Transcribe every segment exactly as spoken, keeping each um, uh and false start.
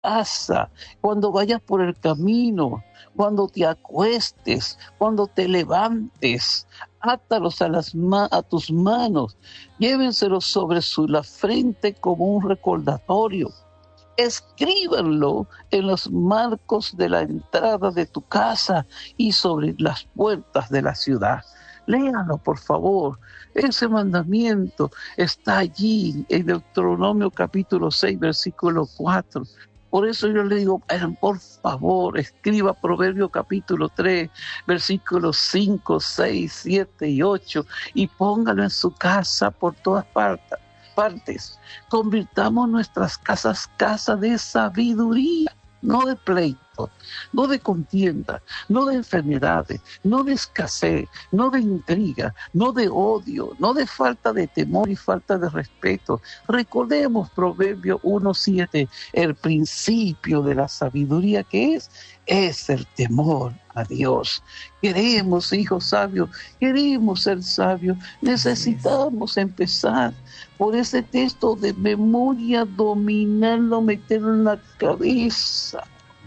casa, cuando vayas por el camino, cuando te acuestes, cuando te levantes. Átalos a, las ma- a tus manos, llévenselos sobre su, la frente como un recordatorio. Escríbanlo en los marcos de la entrada de tu casa y sobre las puertas de la ciudad. Léanlo, por favor. Ese mandamiento está allí en Deuteronomio capítulo seis, versículo cuatro. Por eso yo le digo, por favor, escriba Proverbio capítulo tres, versículos cinco, seis, siete y ocho y póngalo en su casa por todas partes. partes. Convirtamos nuestras casas casa de sabiduría, no de pleito, no de contienda, no de enfermedades, no de escasez, no de intriga, no de odio, no de falta de temor y falta de respeto. Recordemos Proverbio uno siete, el principio de la sabiduría que es, es el temor a Dios. Queremos hijos sabios, queremos ser sabios, necesitamos empezar por ese texto de memoria, dominarlo, meterlo en la cabeza.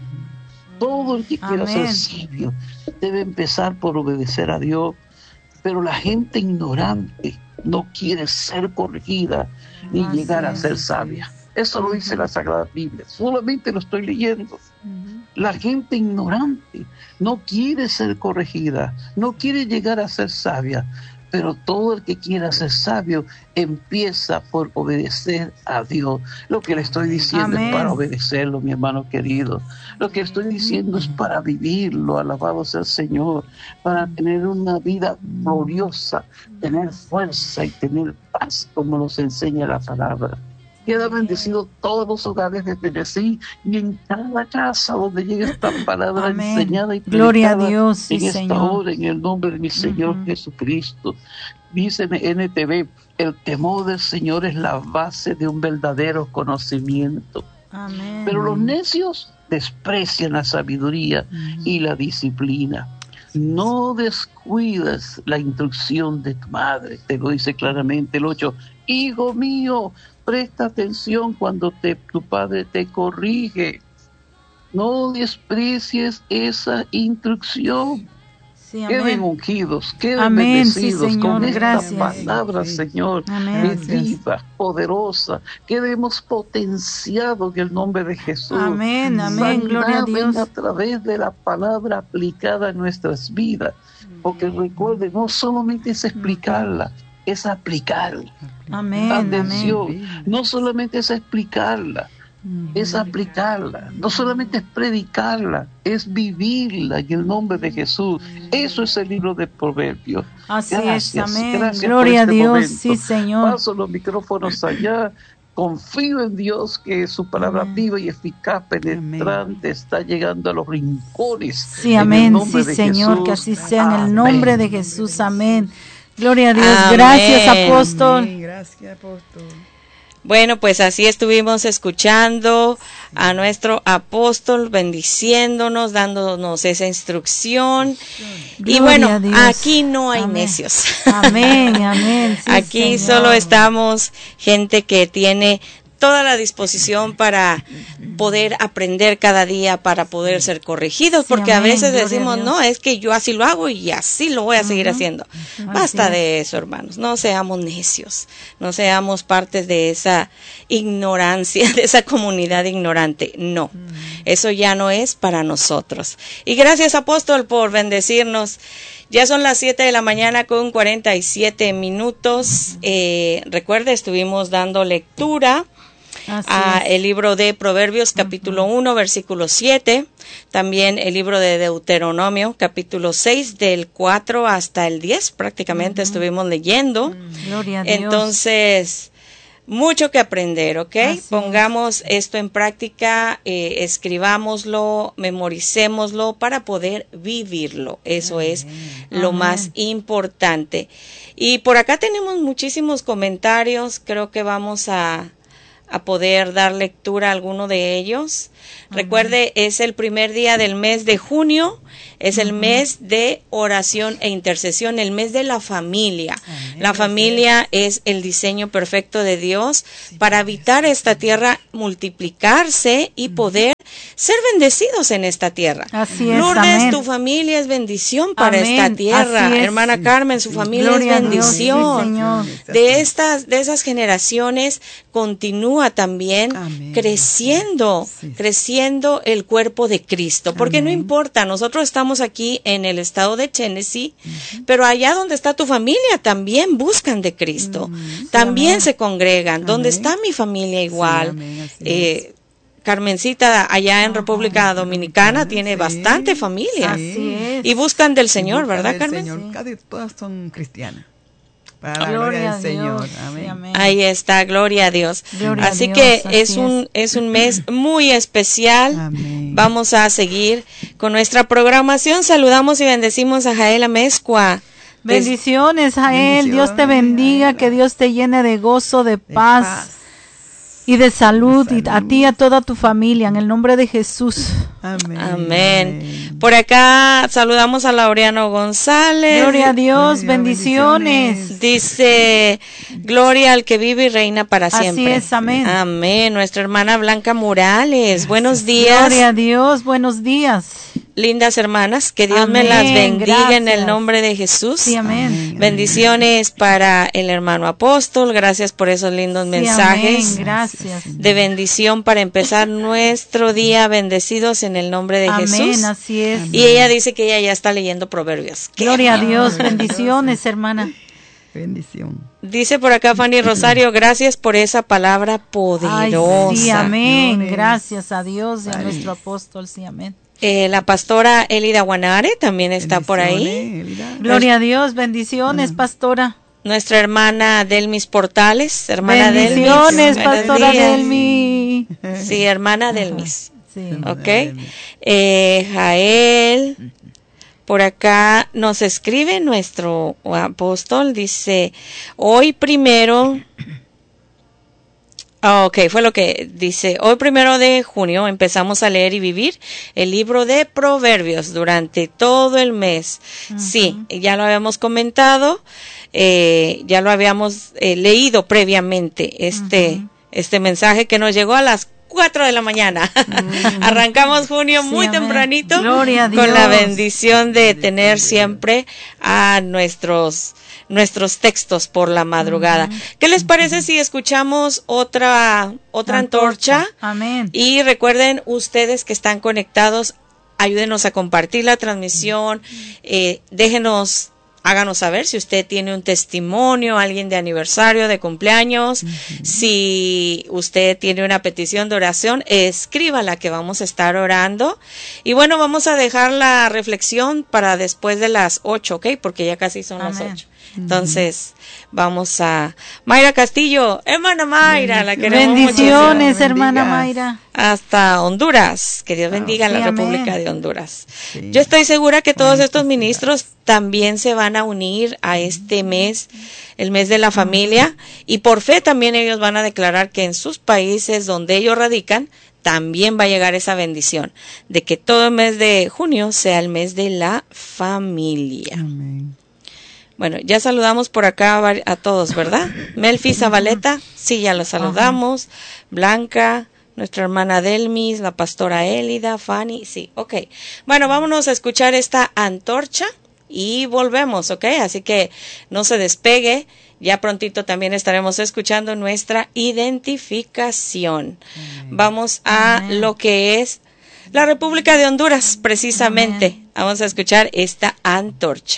Todo el que quiera Amén. ser sabio debe empezar por obedecer a Dios, pero la gente ignorante no quiere ser corregida ni Así llegar a es. ser sabia. Eso lo dice la Sagrada Biblia, solamente lo estoy leyendo. La gente ignorante no quiere ser corregida, no quiere llegar a ser sabia, pero todo el que quiera ser sabio empieza por obedecer a Dios. Lo que le estoy diciendo Amén. es para obedecerlo, mi hermano querido. Lo que estoy diciendo es para vivirlo, alabado sea el Señor, para tener una vida gloriosa, tener fuerza y tener paz, como nos enseña la palabra. Queda bendecido todos los hogares de Tennessee y en cada casa donde llegue esta palabra Amén. enseñada y Gloria a predicada Dios, sí, en esta Señor. hora, en el nombre de mi Señor Ujú. Jesucristo. Dice en N T V, el temor del Señor es la base de un verdadero conocimiento. Amén. Pero los necios desprecian la sabiduría y la disciplina. No descuides la instrucción de tu madre, te lo dice claramente el ocho. Hijo mío, presta atención cuando te, tu padre te corrige. No desprecies esa instrucción. Sí, Queden amén. ungidos, queden Amén, sí, bendecidos Señor, con esta gracias. palabra, Señor, Amén. es viva, poderosa. Quedemos potenciados en el nombre de Jesús. Amén, amén, gloria a Sanidad venga a Dios. través de la palabra aplicada en nuestras vidas. Porque recuerden, no solamente es explicarla, es aplicarla. Amén, Atención, amén. no solamente es explicarla, es aplicarla, no solamente es predicarla, es vivirla en el nombre de Jesús. Eso es el libro de Proverbios. Así Gracias, es, amén. gracias Gloria por a este Dios, momento. sí, Señor. Paso los micrófonos allá. Confío en Dios que su palabra Amén. viva y eficaz, penetrante, está llegando a los rincones. Sí, en el amén, nombre sí, de Señor, que Jesús. así sea en el Amén. nombre de Jesús, amén. Gloria a Dios, Amén. gracias, apóstol. Amén. Gracias, apóstol. Bueno, pues así estuvimos escuchando a nuestro apóstol, bendiciéndonos, dándonos esa instrucción. Gloria Y bueno, a Dios. aquí no hay Amén. necios. Amén, amén. Sí, Aquí Señor. solo estamos gente que tiene toda la disposición para poder aprender cada día, para poder ser corregidos, Sí, porque a amén, veces gloria a decimos, Dios. no, es que yo así lo hago y así lo voy a seguir Ujú. haciendo. Así Basta es. de eso, hermanos, no seamos necios, no seamos partes de esa ignorancia, de esa comunidad ignorante, no, eso ya no es para nosotros. Y gracias, apóstol, por bendecirnos. Ya son las siete de la mañana con cuarenta y siete minutos. Eh, recuerde, estuvimos dando lectura Así a es. el libro de Proverbios, capítulo uno, versículo siete. También el libro de Deuteronomio, capítulo seis, del cuatro hasta el diez. Prácticamente estuvimos leyendo. Gloria a Dios. Entonces, mucho que aprender, ¿ok? Así es. Pongamos esto en práctica, eh, escribámoslo, memoricémoslo para poder vivirlo. Eso es lo Amén. más importante. Y por acá tenemos muchísimos comentarios. Creo que vamos a, a poder dar lectura a alguno de ellos. Amén. Recuerde, es el primer día del mes de junio, es el uh-huh. mes de oración e intercesión, el mes de la familia. Amén. La familia es el diseño perfecto de Dios sí, para habitar esta tierra, multiplicarse y uh-huh. poder ser bendecidos en esta tierra. Así es, Lourdes, amén. Tu familia es bendición para amén. Esta tierra. Hermana Carmen, su familia Gloria es bendición. Dios, sí, de estas, de esas generaciones continúa también amén. Creciendo, sí. creciendo el cuerpo de Cristo. Porque amén. No importa, nosotros estamos aquí en el estado de Tennessee, uh-huh. pero allá donde está tu familia también buscan de Cristo, uh-huh. también amén. Se congregan. Amén. Donde está mi familia igual. Sí, amén, eh, Carmencita allá en República Ajá, Dominicana sí, tiene bastante familia así es. Y buscan del Señor, buscan ¿verdad, del Carmen? Señor. Sí. Casi todas son cristianas. Para la gloria, gloria del Señor. Amén. Sí, amén. Ahí está, gloria a Dios. Gloria así a Dios, que así es, es un es un mes muy especial. Amén. Vamos a seguir con nuestra programación. Saludamos y bendecimos a Jael Amezcua. Bendiciones, Jael. Dios te bendiga, que Dios te llene de gozo, de paz. De paz. Y de salud, de salud, y a ti y a toda tu familia, en el nombre de Jesús. Amén. Amén. Por acá saludamos a Laureano González. Gloria a Dios, Gloria, bendiciones. bendiciones. Dice, gloria al que vive y reina para siempre. Así es, amén. Amén. Nuestra hermana Blanca Morales, gracias. Buenos días. Gloria a Dios, buenos días. Lindas hermanas, que Dios amén, me las bendiga gracias. En el nombre de Jesús. Sí, amén. Bendiciones para el hermano apóstol, gracias por esos lindos sí, mensajes. Amén. Gracias. De bendición para empezar nuestro día bendecidos en el nombre de amén, Jesús. Amén, así es. Y ella dice que ella ya está leyendo Proverbios. Gloria a Dios, bendiciones, hermana. Bendición. Dice por acá Fanny Rosario, gracias por esa palabra poderosa. Ay, sí, amén. Gloria. Gracias a Dios y a nuestro apóstol, sí, amén. Eh, la pastora Elida Guanare también está por ahí. Elida. Gloria a Dios, bendiciones, uh-huh. pastora. Nuestra hermana Delmis Portales, hermana Delmis. Bendiciones, pastora Delmis. Sí, hermana Delmis. Sí. Ok. Eh, Jael, por acá nos escribe nuestro apóstol, dice, hoy primero... Oh, ok, fue lo que dice. Hoy primero de junio empezamos a leer y vivir el libro de Proverbios durante todo el mes. Uh-huh. Sí, ya lo habíamos comentado, eh, ya lo habíamos eh, leído previamente, este, uh-huh. este mensaje que nos llegó a las cuatro de la mañana. Uh-huh. Arrancamos junio sí, muy amén. Tempranito con la bendición de tener siempre a nuestros... nuestros textos por la madrugada. Uh-huh. ¿Qué les parece si escuchamos otra otra antorcha? antorcha? Amén. Y recuerden, ustedes que están conectados, ayúdenos a compartir la transmisión, eh, déjenos, háganos saber si usted tiene un testimonio, alguien de aniversario, de cumpleaños, uh-huh. si usted tiene una petición de oración, escríbala que vamos a estar orando. Y bueno, vamos a dejar la reflexión para después de las ocho, ¿ok? Porque ya casi son Amén. Las ocho. Entonces, vamos a Mayra Castillo, hermana Mayra, la queremos bendiciones, mucho. hermana Mayra. Hasta Honduras, que Dios bendiga oh, sí, la amén. República de Honduras. Sí. Yo estoy segura que todos estos ministros también se van a unir a este mes, el mes de la familia, y por fe también ellos van a declarar que en sus países donde ellos radican, también va a llegar esa bendición de que todo el mes de junio sea el mes de la familia. Amén. Bueno, ya saludamos por acá a todos, ¿verdad? Melfi Zabaleta, sí, ya los saludamos. Blanca, nuestra hermana Delmis, la pastora Élida, Fanny, sí, ok. Bueno, vámonos a escuchar esta antorcha y volvemos, ¿ok? Así que no se despegue, ya prontito también estaremos escuchando nuestra identificación. Amén. Vamos a Amén. Lo que es la República de Honduras, precisamente. Amén. Vamos a escuchar esta antorcha.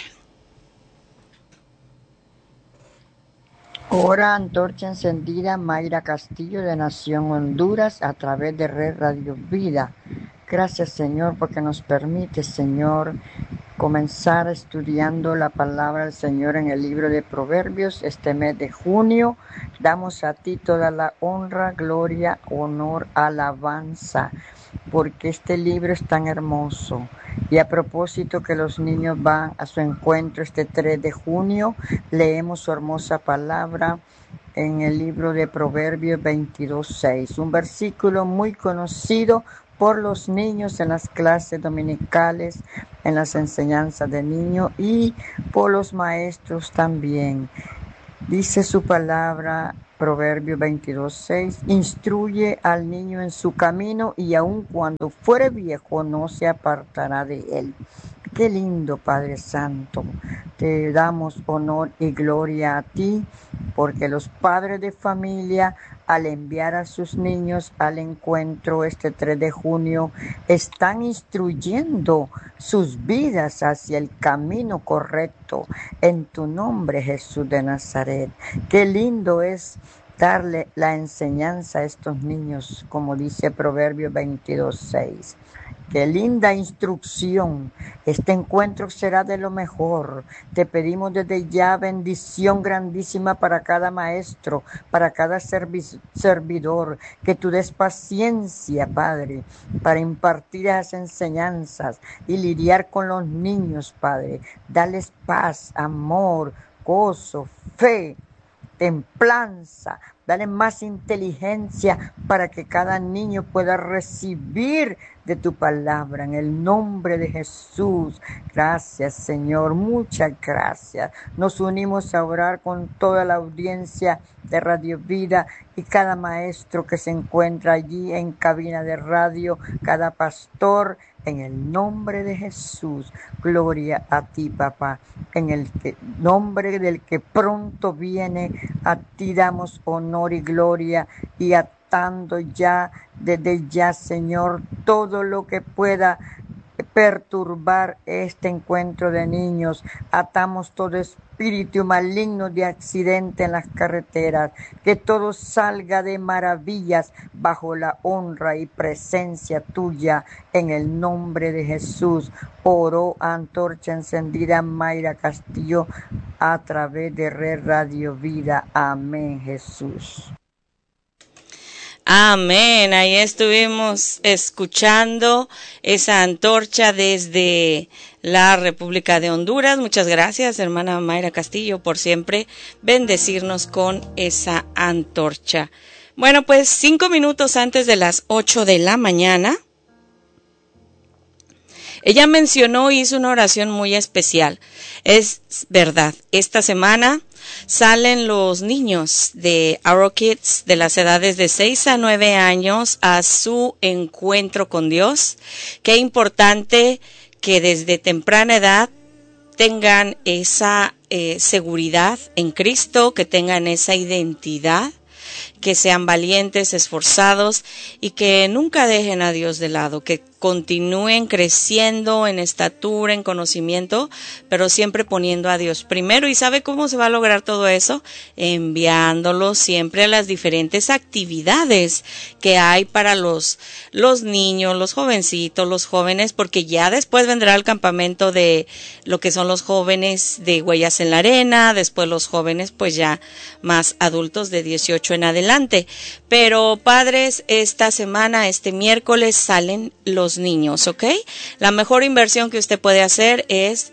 Hora antorcha encendida, Mayra Castillo de Nación Honduras a través de Red Radio Vida. Gracias, Señor, porque nos permite, Señor, comenzar estudiando la palabra del Señor en el libro de Proverbios este mes de junio. Damos a ti toda la honra, gloria, honor, alabanza, porque este libro es tan hermoso. Y a propósito que los niños van a su encuentro este tres de junio, leemos su hermosa palabra en el libro de Proverbios veintidós seis, un versículo muy conocido por los niños en las clases dominicales, en las enseñanzas de niños y por los maestros también. Dice su palabra, Proverbios veintidós seis, instruye al niño en su camino y aun cuando fuere viejo no se apartará de él. Qué lindo, Padre Santo. Te damos honor y gloria a ti, porque los padres de familia, al enviar a sus niños al encuentro este tres de junio, están instruyendo sus vidas hacia el camino correcto. En tu nombre, Jesús de Nazaret. Qué lindo es darle la enseñanza a estos niños, como dice Proverbios veintidós seis. Qué linda instrucción. Este encuentro será de lo mejor. Te pedimos desde ya bendición grandísima para cada maestro, para cada servi- servidor. Que tú des paciencia, Padre, para impartir esas enseñanzas y lidiar con los niños, Padre. Dales paz, amor, gozo, fe, templanza. Dale más inteligencia para que cada niño pueda recibir de tu palabra en el nombre de Jesús. Gracias, Señor, muchas gracias. Nos unimos a orar con toda la audiencia de Radio Vida y cada maestro que se encuentra allí en cabina de radio, cada pastor, en el nombre de Jesús. Gloria a ti, papá. En el que, nombre del que pronto viene, a ti damos honor y gloria, y atando ya, desde ya, Señor, todo lo que pueda perturbar este encuentro de niños. Atamos todo espíritu maligno de accidente en las carreteras, que todo salga de maravillas bajo la honra y presencia tuya, en el nombre de Jesús. Oró Antorcha Encendida Mayra Castillo a través de Red Radio Vida. Amén, Jesús. Amén. Ahí estuvimos escuchando esa antorcha desde la República de Honduras. Muchas gracias, hermana Mayra Castillo, por siempre bendecirnos con esa antorcha. Bueno, pues cinco minutos antes de las ocho de la mañana, ella mencionó y hizo una oración muy especial. Es verdad, esta semana salen los niños de Arrow Kids de las edades de seis a nueve años a su encuentro con Dios. Qué importante que desde temprana edad tengan esa eh, seguridad en Cristo, que tengan esa identidad, que sean valientes, esforzados y que nunca dejen a Dios de lado, que continúen creciendo en estatura, en conocimiento, pero siempre poniendo a Dios primero. ¿Y sabe cómo se va a lograr todo eso? Enviándolos siempre a las diferentes actividades que hay para los, los niños, los jovencitos, los jóvenes, porque ya después vendrá el campamento de lo que son los jóvenes de Huellas en la Arena, después los jóvenes pues ya más adultos de dieciocho en adelante. Pero padres, esta semana, este miércoles salen los niños, ¿ok? La mejor inversión que usted puede hacer es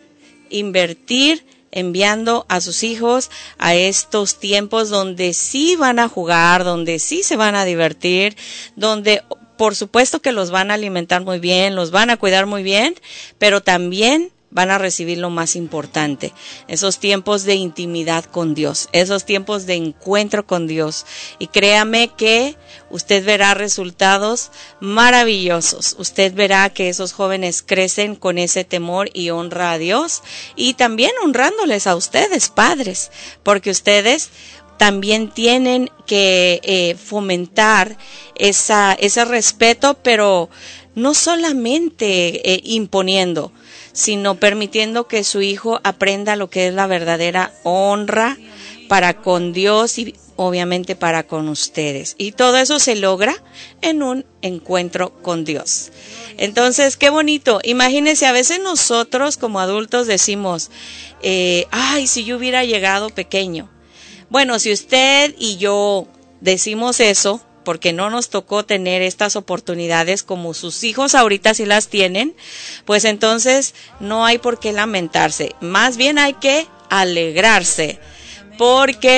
invertir enviando a sus hijos a estos tiempos donde sí van a jugar, donde sí se van a divertir, donde por supuesto que los van a alimentar muy bien, los van a cuidar muy bien, pero también van a recibir lo más importante, esos tiempos de intimidad con Dios, esos tiempos de encuentro con Dios. Y créame que usted verá resultados maravillosos. Usted verá que esos jóvenes crecen con ese temor y honra a Dios, y también honrándoles a ustedes, padres, porque ustedes también tienen que eh, fomentar esa, ese respeto, pero no solamente eh, imponiendo, sino permitiendo que su hijo aprenda lo que es la verdadera honra para con Dios y obviamente para con ustedes. Y todo eso se logra en un encuentro con Dios. Entonces, qué bonito. Imagínense, a veces nosotros como adultos decimos, eh, ay, si yo hubiera llegado pequeño. Bueno, si usted y yo decimos eso, porque no nos tocó tener estas oportunidades como sus hijos ahorita sí las tienen, pues entonces no hay por qué lamentarse. Más bien hay que alegrarse, porque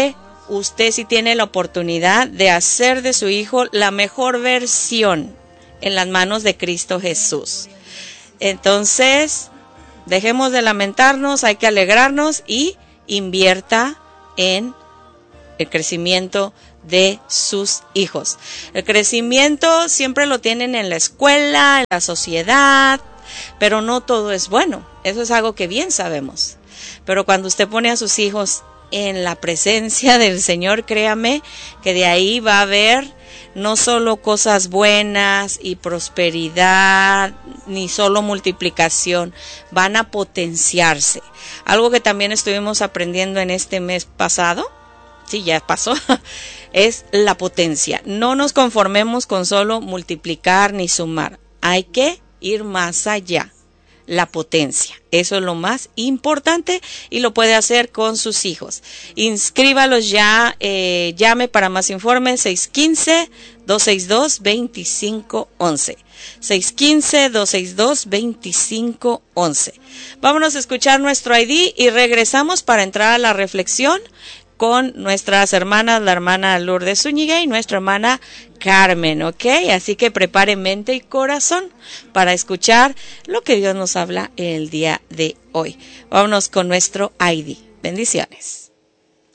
usted sí tiene la oportunidad de hacer de su hijo la mejor versión en las manos de Cristo Jesús. Entonces, dejemos de lamentarnos, hay que alegrarnos y invierta en el crecimiento de sus hijos. El crecimiento siempre lo tienen en la escuela, en la sociedad, pero no todo es bueno. Eso es algo que bien sabemos. Pero cuando usted pone a sus hijos en la presencia del Señor, créame que de ahí va a haber no solo cosas buenas y prosperidad, ni solo multiplicación, van a potenciarse. Algo que también estuvimos aprendiendo en este mes pasado, sí, ya pasó, es la potencia. No nos conformemos con solo multiplicar ni sumar. Hay que ir más allá. La potencia. Eso es lo más importante y lo puede hacer con sus hijos. Inscríbalos ya, eh, llame para más informes seis uno cinco, dos seis dos, dos cinco uno uno. seis uno cinco, dos seis dos, dos cinco uno uno. Vámonos a escuchar nuestro I D y regresamos para entrar a la reflexión con nuestras hermanas, la hermana Lourdes Zúñiga y nuestra hermana Carmen, ¿ok? Así que prepare mente y corazón para escuchar lo que Dios nos habla el día de hoy. Vámonos con nuestro I D. Bendiciones.